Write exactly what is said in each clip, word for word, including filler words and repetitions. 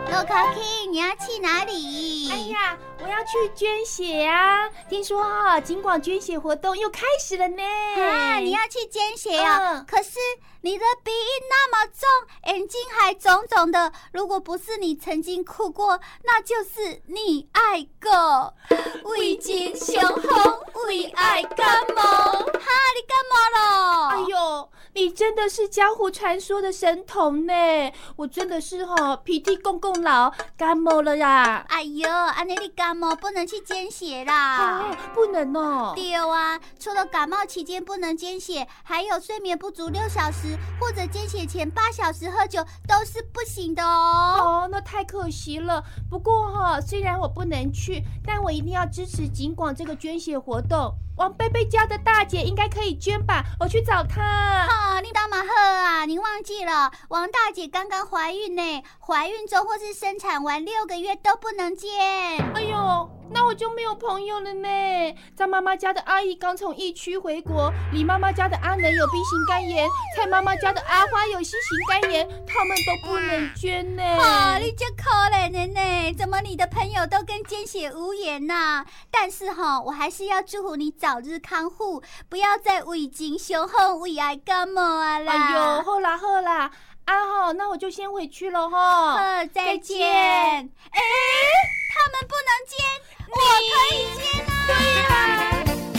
洛卡 King， 你要去哪里？ 哎呀，我要去捐血啊！听说啊，警广捐血活动又开始了呢。 啊，你要去捐血啊、 嗯？ 可是你的鼻音那么重，眼睛还肿肿的，如果不是你曾经哭过，那就是你爱过。胃镜雄红，为爱感冒。哈，你感冒了？ 哎呦，你真的是江湖传说的神童呢！我真的是哈、哦、鼻涕公公老感冒了呀！ 哎呦，安妮你感冒不能去捐血啦！ 啊，不能哦。 对啊，除了感冒期间不能捐血，还有睡眠不足六小时或者捐血前八小时喝酒都是不行的哦。 哦，那太可惜了。不过哈、哦，虽然我不能去，但我一定要支持警广这个捐血活动。王贝贝家的大姐应该可以捐吧？我去找她。 哦，你当马赫啊，您忘记了，王大姐刚刚怀孕呢，怀孕中或是生产完六个月都不能捐。 哎呦，那我就没有朋友了呢。张妈妈家的阿姨刚从疫区回国，李妈妈家的阿能有 B 型肝炎，蔡妈妈家的阿花有 C 型肝炎，他们都不能捐呢。 哦，你真可怜的呢，怎么你的朋友都跟捐血无缘呐、啊？但是哈、哦，我还是要祝福你早日康复，不要再胃镜雄厚、胃癌感冒啊啦。 哎呦，好啦好啦，啊吼，那我就先回去了哈。 呃，再见。哎，他们不能捐，我可以捐啊。 对呀。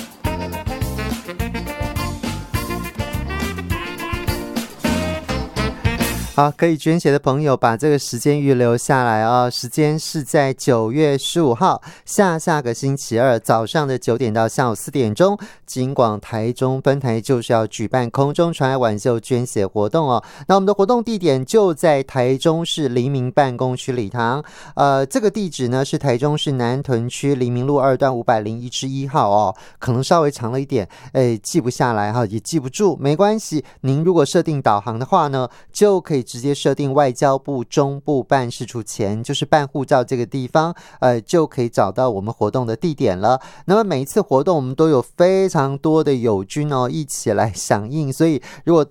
好，可以捐血的朋友把这个时间预留下来哦。时间是在九月十五号下下个星期二早上的九点到下午四点钟，警广台中分台就是要举办空中传爱晚秀捐血活动哦。那我们的活动地点就在台中市黎明办公区礼堂，呃，这个地址呢是台中市南屯区黎明路二段五百零一之一号哦，可能稍微长了一点，哎，记不下来哈，也记不住，没关系。您如果设定导航的话呢，就可以直接设定外交部中部办事处前，就是办护照这个地方，呃，就可以找到我们活动的地点了。那么每一次活动我们都有非常多的友军哦一起来响应，所以如果